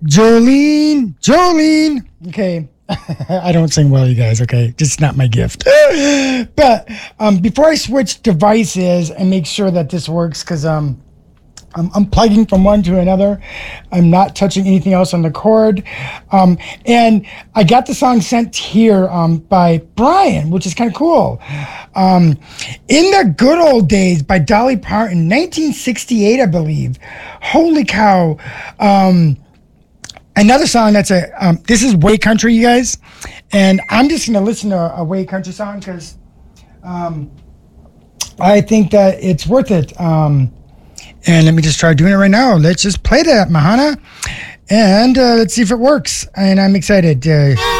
Jolene, Jolene. Okay. I don't sing well, you guys, okay? Just not my gift. But before I switch devices and make sure that this works, because I'm plugging from one to another. I'm not touching anything else on the cord. And I got the song sent here by Brian, which is kind of cool. In the Good Old Days by Dolly Parton, 1968, I believe. Holy cow. Another song that's this is Way Country, you guys. And I'm just going to listen to a Way Country song because I think that it's worth it. And let me just try doing it right now. Let's just play that, Mahana. And let's see if it works. And I'm excited.